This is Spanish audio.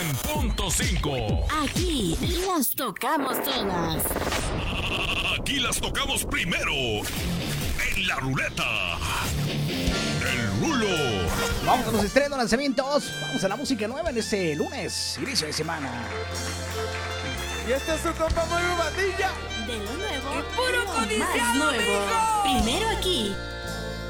100.5. Aquí las tocamos todas. Aquí las tocamos primero. En la ruleta. El rulo. Vamos a los estrenos, lanzamientos. Vamos a la música nueva en este lunes, inicio de semana. Y este es su compa Mario Bandilla. De lo nuevo, ¡Y puro lo codiciado, más nuevo. amigo! Primero aquí,